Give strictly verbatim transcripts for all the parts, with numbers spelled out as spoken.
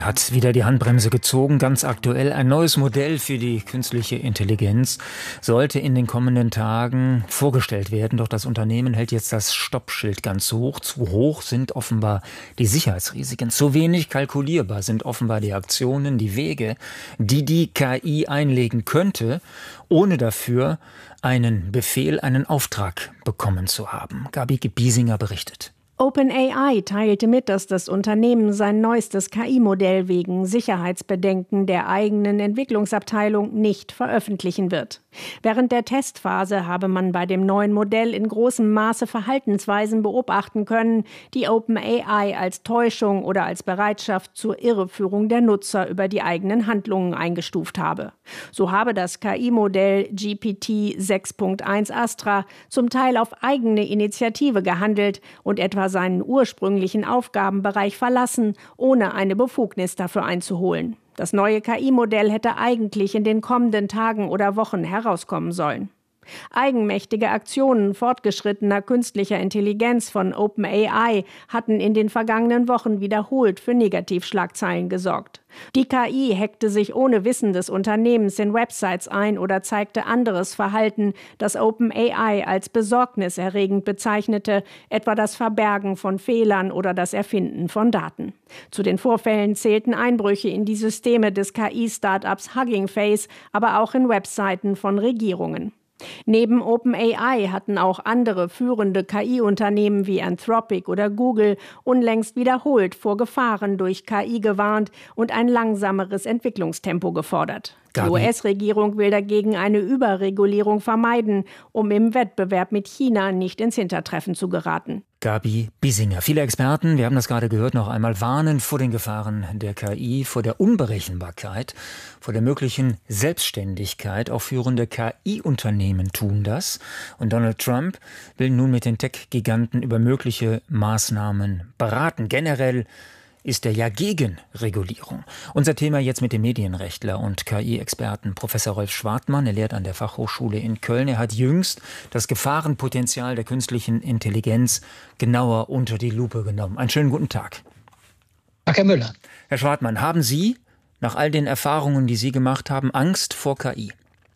Hat wieder die Handbremse gezogen. Ganz aktuell ein neues Modell für die künstliche Intelligenz sollte in den kommenden Tagen vorgestellt werden. Doch das Unternehmen hält jetzt das Stoppschild ganz hoch. Zu hoch sind offenbar die Sicherheitsrisiken. Zu wenig kalkulierbar sind offenbar die Aktionen, die Wege, die die K I einlegen könnte, ohne dafür einen Befehl, einen Auftrag bekommen zu haben. Gabi Biesinger berichtet. OpenAI teilte mit, dass das Unternehmen sein neuestes K I-Modell wegen Sicherheitsbedenken der eigenen Entwicklungsabteilung nicht veröffentlichen wird. Während der Testphase habe man bei dem neuen Modell in großem Maße Verhaltensweisen beobachten können, die OpenAI als Täuschung oder als Bereitschaft zur Irreführung der Nutzer über die eigenen Handlungen eingestuft habe. So habe das K I-Modell G P T sechs Punkt eins Astra zum Teil auf eigene Initiative gehandelt und etwa seinen ursprünglichen Aufgabenbereich verlassen, ohne eine Befugnis dafür einzuholen. Das neue K I-Modell hätte eigentlich in den kommenden Tagen oder Wochen herauskommen sollen. Eigenmächtige Aktionen fortgeschrittener künstlicher Intelligenz von OpenAI hatten in den vergangenen Wochen wiederholt für Negativschlagzeilen gesorgt. Die K I hackte sich ohne Wissen des Unternehmens in Websites ein oder zeigte anderes Verhalten, das OpenAI als besorgniserregend bezeichnete, etwa das Verbergen von Fehlern oder das Erfinden von Daten. Zu den Vorfällen zählten Einbrüche in die Systeme des K I-Startups Hugging Face, aber auch in Webseiten von Regierungen. Neben OpenAI hatten auch andere führende K I-Unternehmen wie Anthropic oder Google unlängst wiederholt vor Gefahren durch K I gewarnt und ein langsameres Entwicklungstempo gefordert. Die U S-Regierung will dagegen eine Überregulierung vermeiden, um im Wettbewerb mit China nicht ins Hintertreffen zu geraten. Gabi Biesinger. Viele Experten, wir haben das gerade gehört, noch einmal warnen vor den Gefahren der K I, vor der Unberechenbarkeit, vor der möglichen Selbstständigkeit. Auch führende K I-Unternehmen tun das. Und Donald Trump will nun mit den Tech-Giganten über mögliche Maßnahmen beraten. Generell ist er ja gegen Regulierung. Unser Thema jetzt mit dem Medienrechtler und K I-Experten Professor Rolf Schwartmann. Er lehrt an der Fachhochschule in Köln. Er hat jüngst das Gefahrenpotenzial der künstlichen Intelligenz genauer unter die Lupe genommen. Einen schönen guten Tag. Tag, Herr Müller. Herr Schwartmann, haben Sie, nach all den Erfahrungen, die Sie gemacht haben, Angst vor K I?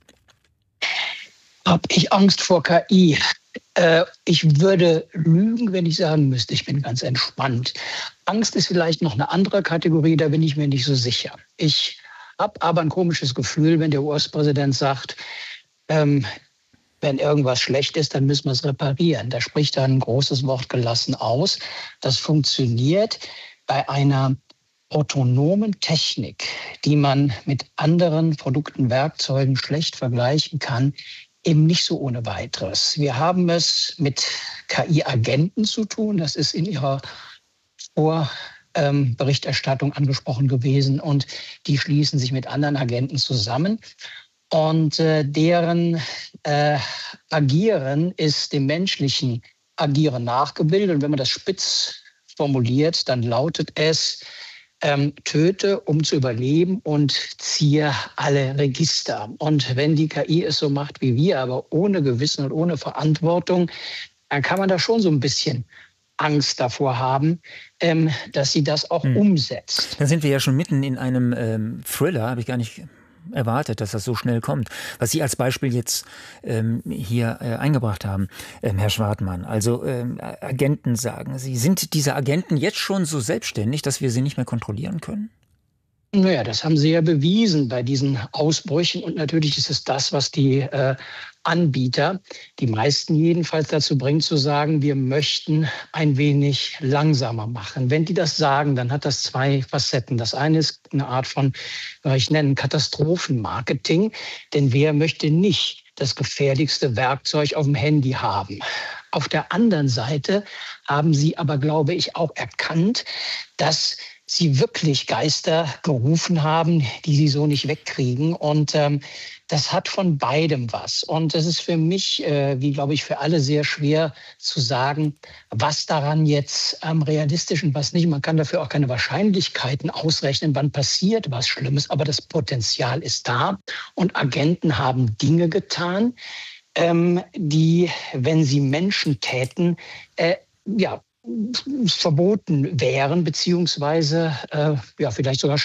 Hab ich Angst vor K I? Äh, ich würde lügen, wenn ich sagen müsste, ich bin ganz entspannt. Angst ist vielleicht noch eine andere Kategorie, da bin ich mir nicht so sicher. Ich habe aber ein komisches Gefühl, wenn der U S-Präsident sagt, ähm, wenn irgendwas schlecht ist, dann müssen wir es reparieren. Da spricht er ein großes Wort gelassen aus. Das funktioniert bei einer autonomen Technik, die man mit anderen Produkten, Werkzeugen schlecht vergleichen kann, eben nicht so ohne weiteres. Wir haben es mit K I-Agenten zu tun. Das ist in Ihrer Vorberichterstattung angesprochen gewesen. Und die schließen sich mit anderen Agenten zusammen. Und äh, deren äh, Agieren ist dem menschlichen Agieren nachgebildet. Und wenn man das spitz formuliert, dann lautet es, Ähm, töte, um zu überleben und ziehe alle Register. Und wenn die K I es so macht wie wir, aber ohne Gewissen und ohne Verantwortung, dann kann man da schon so ein bisschen Angst davor haben, ähm, dass sie das auch hm. umsetzt. Dann sind wir ja schon mitten in einem ähm, Thriller, habe ich gar nicht erwartet, dass das so schnell kommt. Was Sie als Beispiel jetzt ähm, hier äh, eingebracht haben, ähm, Herr Schwartmann, also ähm, Agenten sagen Sie, sind diese Agenten jetzt schon so selbstständig, dass wir sie nicht mehr kontrollieren können? Naja, das haben sie ja bewiesen bei diesen Ausbrüchen. Und natürlich ist es das, was die äh, Anbieter, die meisten jedenfalls, dazu bringt zu sagen, wir möchten ein wenig langsamer machen. Wenn die das sagen, dann hat das zwei Facetten. Das eine ist eine Art von, ich nenne Katastrophenmarketing. Denn wer möchte nicht das gefährlichste Werkzeug auf dem Handy haben? Auf der anderen Seite haben sie aber, glaube ich, auch erkannt, dass sie wirklich Geister gerufen haben, die sie so nicht wegkriegen. Und ähm, das hat von beidem was. Und es ist für mich, äh, wie glaube ich für alle, sehr schwer zu sagen, was daran jetzt am ähm, realistisch und was nicht. Man kann dafür auch keine Wahrscheinlichkeiten ausrechnen, wann passiert was Schlimmes. Aber das Potenzial ist da. Und Agenten haben Dinge getan, ähm, die, wenn sie Menschen täten, äh, ja, verboten wären, beziehungsweise äh, ja, vielleicht sogar